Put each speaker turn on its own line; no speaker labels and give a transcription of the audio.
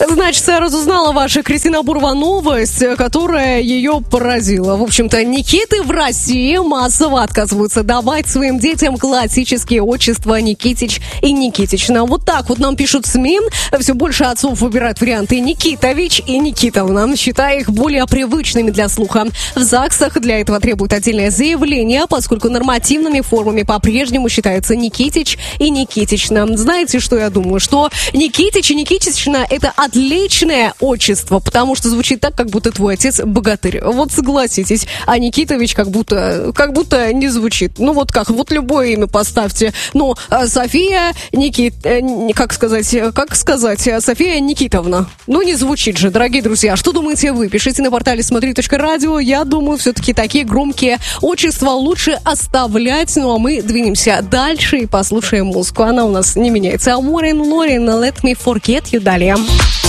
Значит, я разузнала ваша Кристина Бурова новость, которая ее поразила. В общем-то, Никиты в России массово отказываются давать своим детям классические отчества Никитич и Никитична. Вот так вот нам пишут СМИ. Все больше отцов выбирают варианты Никитович и Никитовна, считая их более привычными для слуха. В ЗАГСах для этого требуют отдельное заявление, поскольку нормативными формами по-прежнему считаются Никитич и Никитична. Знаете, что я думаю? Что Никитич и Никитична — это отличное отчество, потому что звучит так, как будто твой отец богатырь. Вот согласитесь. А Никитович как будто не звучит. Ну вот как, вот любое имя поставьте. Ну, София как сказать, София Никитовна. Ну, не звучит же, дорогие друзья. Что думаете вы? Пишите на портале смотри.радио. Я думаю, все-таки такие громкие отчества лучше оставлять. Ну, а мы двинемся дальше и послушаем музыку. Она у нас не меняется. Аморин Лорин, Let Me Forget You, далее.